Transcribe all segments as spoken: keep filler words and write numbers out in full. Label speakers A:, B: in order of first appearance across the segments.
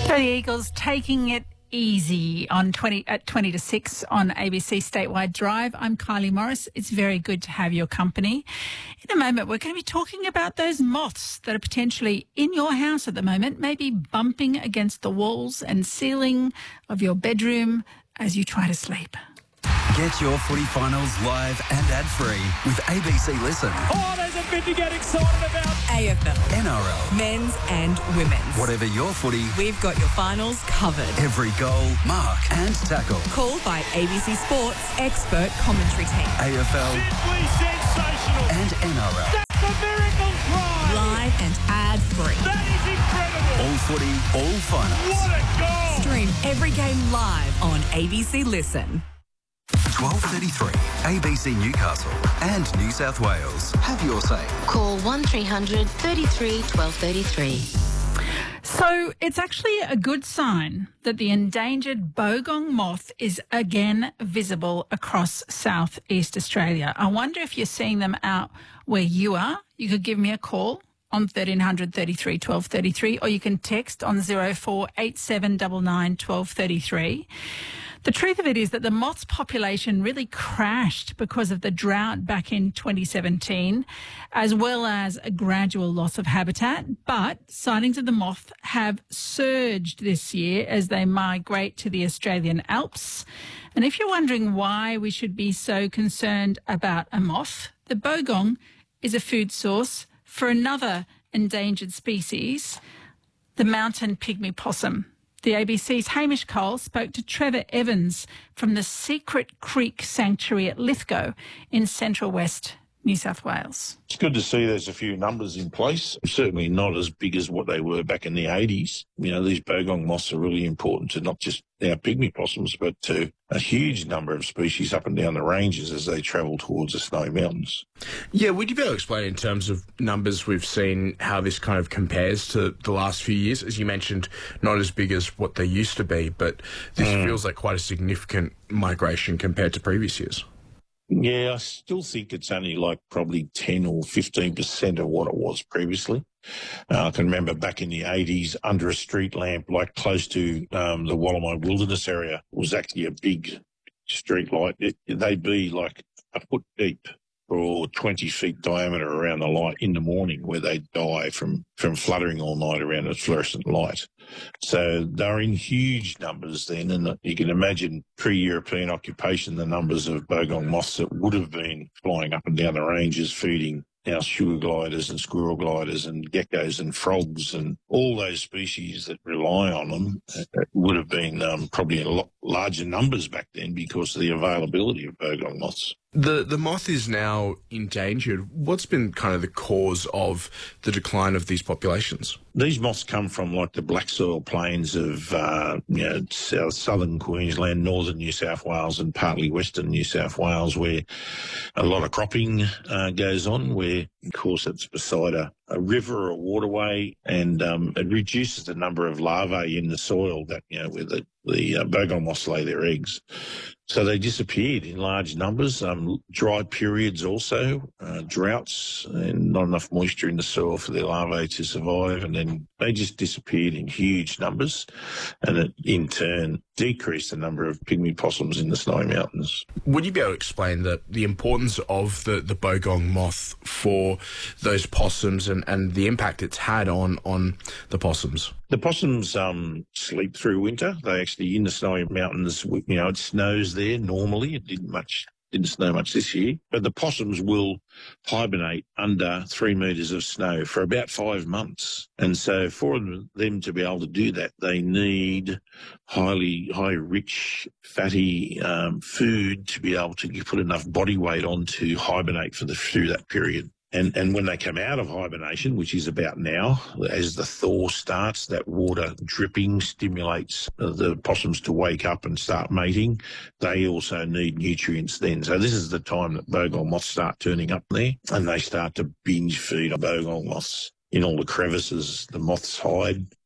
A: So the Eagles taking it easy on twenty at twenty to six on A B C Statewide Drive. I'm Kylie Morris. It's very good to have your company. In a moment, we're going to be talking about those moths that are potentially in your house at the moment, maybe bumping against the walls and ceiling of your bedroom as you try to sleep.
B: Get your footy finals live and ad-free with A B C Listen.
C: Oh, there's a bit to get excited about.
D: A F L,
B: N R L,
D: men's and women's.
B: whatever your footy,
D: We've got your finals covered.
B: every goal, mark and tackle.
D: Called by A B C Sports expert commentary team.
B: A F L
C: Simply sensational.
B: and N R L.
C: That's a miracle try.
D: Live and ad-free.
C: That is incredible.
B: All footy, all finals.
C: What a goal.
D: Stream every game live on A B C Listen.
B: twelve thirty-three, A B C Newcastle and New South Wales. Have your say.
E: Call one three hundred thirty-three twelve thirty-three.
A: So it's actually a good sign that the endangered bogong moth is again visible across southeast Australia. I wonder if you're seeing them out where you are. You could give me a call on thirteen hundred thirty-three twelve thirty-three, or you can text on zero four eight seven nine nine twelve thirty-three. The truth of it is that the moth's population really crashed because of the drought back in twenty seventeen, as well as a gradual loss of habitat. But sightings of the moth have surged this year as they migrate to the Australian Alps. And if you're wondering why we should be so concerned about a moth, the bogong is a food source for another endangered species, the mountain pygmy possum. The A B C's Hamish Cole spoke to Trevor Evans from the Secret Creek Sanctuary at Lithgow in central west New South Wales.
F: It's good to see there's a few numbers in place. Certainly not as big as what they were back in the eighties. You know, these bogong moths are really important to not just our pygmy possums, but to a huge number of species up and down the ranges as they travel towards the Snowy Mountains.
G: Yeah, would you be able to explain in terms of numbers we've seen how this kind of compares to the last few years? As you mentioned, not as big as what they used to be, but this mm. feels like quite a significant migration compared to previous years.
F: Yeah, I still think it's only like probably ten or fifteen percent of what it was previously. Uh, I can remember back in the eighties, under a street lamp, like close to um, the Wallamai Wilderness area, was actually a big street light. It, they'd be like a foot deep or twenty feet diameter around the light in the morning, where they'd die from, from fluttering all night around a fluorescent light. So they're in huge numbers then, and you can imagine pre-European occupation, the numbers of bogong moths that would have been flying up and down the ranges feeding our sugar gliders and squirrel gliders and geckos and frogs and all those species that rely on them. It would have been um, probably in a lot larger numbers back then because of the availability of bogong moths.
G: The the moth is now endangered. What's been kind of the cause of the decline of these populations?
F: These moths come from like the black soil plains of uh, you know, south, southern Queensland, northern New South Wales and partly western New South Wales, where a lot of cropping uh, goes on, where of course it's beside a, a river or a waterway, and um, it reduces the number of larvae in the soil that, you know, where the, the uh, bogong moths lay their eggs. So they disappeared in large numbers. Um, dry periods also, uh, droughts, and not enough moisture in the soil for their larvae to survive. And then they just disappeared in huge numbers. And it, in turn, decreased the number of pygmy possums in the Snowy Mountains.
G: Would you be able to explain the, the importance of the, the bogong moth for those possums and, and the impact it's had on, on the possums?
F: The possums um, sleep through winter. They actually, in the Snowy Mountains, you know, it snows there normally. It didn't much, didn't snow much this year. But the possums will hibernate under three metres of snow for about five months. And so for them to be able to do that, they need highly, high rich, fatty um, food to be able to put enough body weight on to hibernate for the through that period. And, and when they come out of hibernation, which is about now, as the thaw starts, that water dripping stimulates the possums to wake up and start mating. They also need nutrients then. So this is the time that bogong moths start turning up there, and they start to binge feed on bogong moths in all the crevices the moths hide.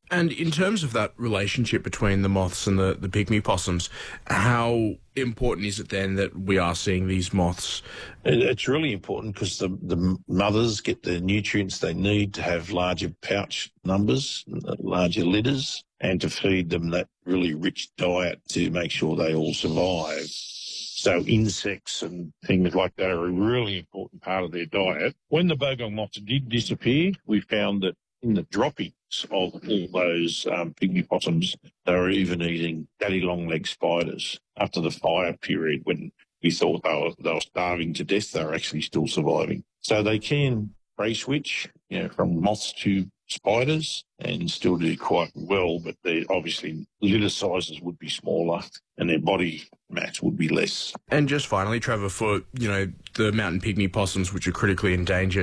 G: And in terms of that relationship between the moths and the, the pygmy possums, how important is it then that we are seeing these moths?
F: It's really important because the, the mothers get the nutrients they need to have larger pouch numbers, larger litters, and to feed them that really rich diet to make sure they all survive. So insects and things like that are a really important part of their diet. When the bogong moths did disappear, we found that in the droppings of all those um, pygmy possums, they were even eating daddy long-leg spiders. After the fire period, when we thought they were, they were starving to death, they were actually still surviving. So they can prey switch, you know, from moths to spiders and still do quite well, but their obviously litter sizes would be smaller and their body mass would be less.
G: And just finally, Trevor, for, you know, the mountain pygmy possums, which are critically endangered,